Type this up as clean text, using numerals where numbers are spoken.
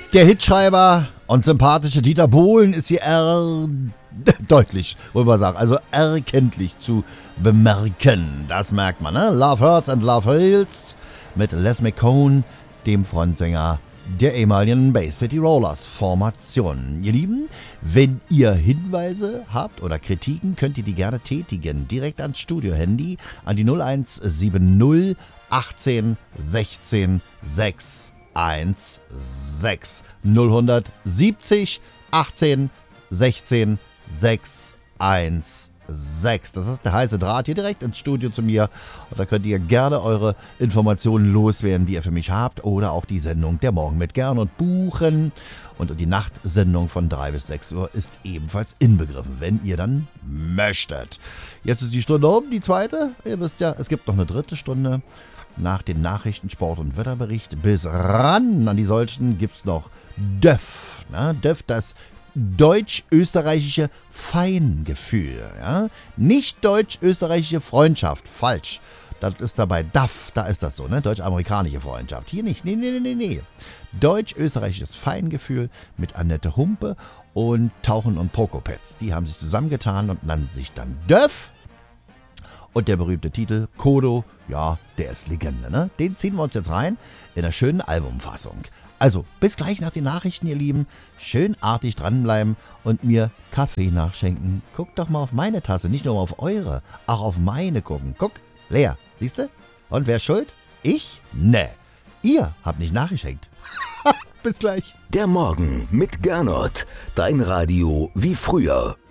Der Hitschreiber und sympathische Dieter Bohlen ist hier deutlich, wollen wir sagen, also erkenntlich zu bemerken. Das merkt man, ne? Love Hurts and Love Heals mit Les McCone, dem Frontsänger der ehemaligen Bay City Rollers Formation. Ihr Lieben, wenn ihr Hinweise habt oder Kritiken, könnt ihr die gerne tätigen. Direkt ans Studio-Handy an die 0170 18 16 616. 070 18 16 616. Das ist der heiße Draht hier direkt ins Studio zu mir. Und da könnt ihr gerne eure Informationen loswerden, die ihr für mich habt. Oder auch die Sendung Der Morgen mit Gernot buchen. Und die Nachtsendung von 3 bis 6 Uhr ist ebenfalls inbegriffen, wenn ihr dann möchtet. Jetzt ist die Stunde um, die zweite. Ihr wisst ja, es gibt noch eine dritte Stunde. Nach den Nachrichten, Sport und Wetterbericht bis ran an die solchen gibt es noch DÖF. DÖF, das deutsch-österreichische Feingefühl. Ja? Nicht deutsch-österreichische Freundschaft. Falsch. Das ist dabei DAF. Da ist das so, ne? Deutsch-amerikanische Freundschaft. Hier nicht. Nee. Deutsch-österreichisches Feingefühl mit Annette Humpe und Tauchen und Prokopetz. Die haben sich zusammengetan und nannten sich dann DÖF. Und der berühmte Titel Kodo, ja, der ist Legende, ne? Den ziehen wir uns jetzt rein in einer schönen Albumfassung. Also, bis gleich nach den Nachrichten, ihr Lieben. Schön artig dranbleiben und mir Kaffee nachschenken. Guckt doch mal auf meine Tasse, nicht nur auf eure, auch auf meine gucken. Guck, leer, siehst du? Und wer ist schuld? Ich? Ne. Ihr habt nicht nachgeschenkt. Bis gleich. Der Morgen mit Gernot. Dein Radio wie früher.